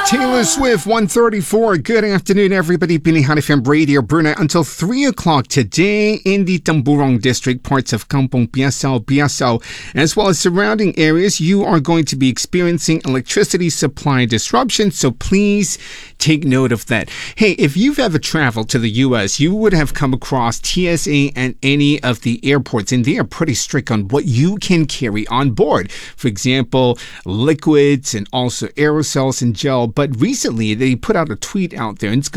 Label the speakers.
Speaker 1: Taylor Swift, 134. Good afternoon, everybody. Pilihan FM Radio Brunei until 3 o'clock today in the Temburong district, parts of Kampong Biasau, as well as surrounding areas. You are going to be experiencing electricity supply disruption, so please take note of that. Hey, if you've ever traveled to the U.S., you would have come across TSA at any of the airports, and they are pretty strict on what you can carry on board. For example, liquids and also aerosols and gel. But recently, they put out a tweet out there, and it's